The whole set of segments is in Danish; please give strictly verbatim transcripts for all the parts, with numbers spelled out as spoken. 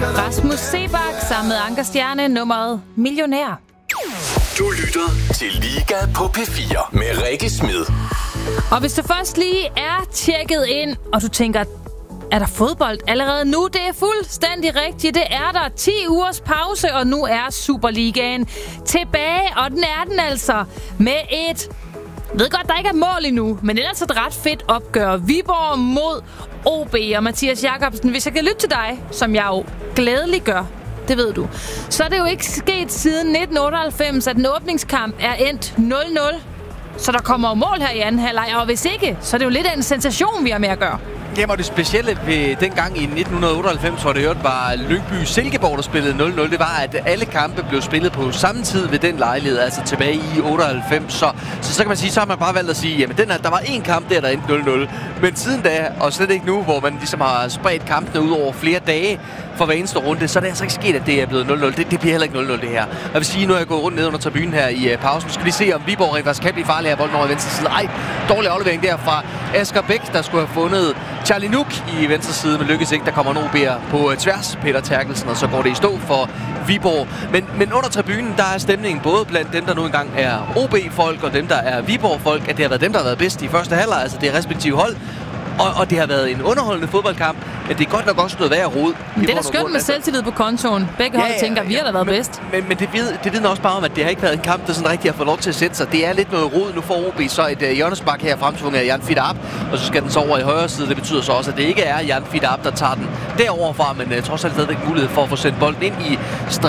Rasmus Seebach sammen med Anker Stjerne, nummeret Millionær. Du lytter til Liga på P fire med Rikke Smed. Og hvis du først lige er tjekket ind, og du tænker, er der fodbold allerede nu? Det er fuldstændig rigtigt. Det er der. ti ugers pause, og nu er Superligaen tilbage. Og den er den altså med et... Jeg ved godt, der ikke er mål endnu, men ellers et ret fedt opgør. Viborg mod O B. Og Mathias Jakobsen, hvis jeg kan lytte til dig, som jeg jo glædeligt gør, det ved du, så er det jo ikke sket siden nitten otteoghalvfems, at en åbningskamp er endt nul nul. Så der kommer jo mål her i anden halvleg, og hvis ikke, så er det jo lidt af en sensation, vi har med at gøre. Jamen, det specielle ved dengang i nitten otteoghalvfems, hvor det jo var Lyngby Silkeborg, der spillede nul nul, det var, at alle kampe blev spillet på samme tid ved den lejlighed, altså tilbage i otteoghalvfems. Så, så, så kan man sige, så har man bare valgt at sige, jamen den her, der var én kamp der, der endte nul nul. Men siden da, og slet ikke nu, hvor man ligesom har spredt kampene ud over flere dage for hver eneste runde, så er det altså ikke sket, at det er blevet nul nul. Det, det bliver heller ikke nul nul, det her. Jeg vil sige, nu er jeg gået rundt ned under tribunen her i uh, pausen. Nu skal vi se, om Viborg rent faktisk kan blive farlig af bolden over i venstre side. Ej, dårlig aflevering der fra Asger Bæk, der skulle have fundet Charlie Nuk i venstre side, men lykkes ikke. Der kommer en O B'er på tværs, Peter Terkelsen, og så går det i stå for Viborg. Men, men under tribunen, der er stemningen både blandt dem, der nu engang er O B-folk, og dem, der er Viborg-folk, at det har været dem, der har været bedst i første halvleg, altså det er respektive hold. Og, og det har været en underholdende fodboldkamp, men det er godt nok også noget værd at rode. Men det er da skønt med selvtillid på kontoen. Begge ja, hold tænker, ja, vi har da været men, bedst. Men, men det, ved, det vidner også bare om, at det har ikke været en kamp, der sådan rigtig har fået lov til at sætte sig. Det er lidt noget rod. Nu får O B så et uh, hjørnespark her fremtvunget af Jan Fidab, og så skal den så over i højre side. Det betyder så også, at det ikke er Jan Fidab, der tager den deroverfra, men uh, trods alt stadigvæk mulighed for at få sendt bolden ind i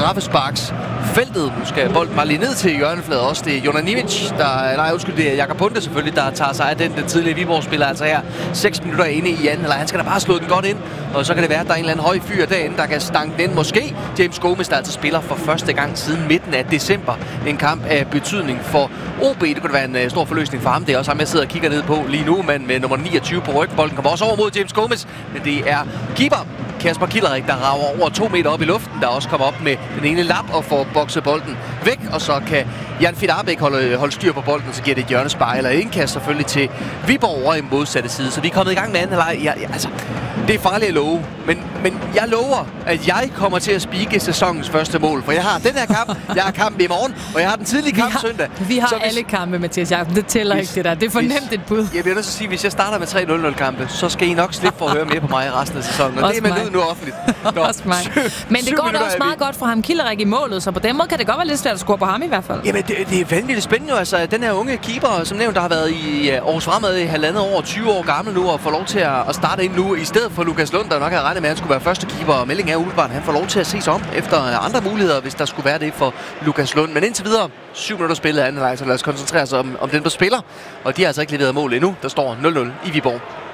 straffesparksfeltet. Nu skal bolden bare lige ned til hjørnefladet også. Det er Jonas Nimic, der... Nej, undskyld, det er Jakob Bunde selvfølgelig, der tager sig af den, den tidligere Viborg-spiller. Altså her seks minutter inde i anden, eller han skal da bare slå den godt ind. Og så kan det være, at der er en eller anden høj fyr derinde, der kan stanke den. Måske James Gomes, der altså spiller for første gang siden midten af december. En kamp af betydning for O B. Det kunne være en uh, stor forløsning for ham. Det er også ham, jeg sidder og kigger ned på lige nu, men med nummer niogtyve på ryggen. Bolden kommer også over mod James Gomes, men det er keeper Kasper Kilderik, der rager over to meter op i luften, der også kommer op med den ene lap og får bokset bolden væk, og så kan Jan Fidab ikke holde, holde styr på bolden, så giver det et hjørnespark eller indkast selvfølgelig til Viborg over i modsatte side. Så vi er kommet i gang med anden halvleg. Ja, ja, altså, det er farligt at love, men, men jeg lover, at jeg kommer til at spike sæsonens første mål, for jeg har den her kamp, jeg har kampen i morgen, og jeg har den tidlige kamp vi har, søndag. Vi har så hvis, alle kampe, Mathias Jakobsen. Det tæller hvis, ikke det der. Det er for hvis, nemt et bud. Jeg bliver nødt til at sige, hvis jeg starter med tre nul nul kampe, så skal I nok slippe for at høre mere på mig i resten af sæsonen. Og også det er man ud nu offentligt. Nå, også mig. Men det går da også meget godt for ham, Kilderik, i målet, så på den måde kan det godt være lidt svært at score på ham i hvert fald. Jamen, det, det er vanvittigt spændende jo. Altså, den her unge keeper, som nævnt, der har været i uh, Aarhus Fremad i halvandet år, tyve år gammel nu, og får lov til at, at starte ind nu, i stedet for Lukas Lund, der nok havde regnet med, at han skulle være første keeper. Og meldingen er umiddelbart, han får lov til at se sig om efter andre muligheder, hvis der skulle være det for Lukas Lund. Men indtil videre, syv minutter spillet anden halvleg, så lad os koncentrere os om, om den, der spiller. Og de har altså ikke leveret mål endnu. Der står nul nul i Viborg.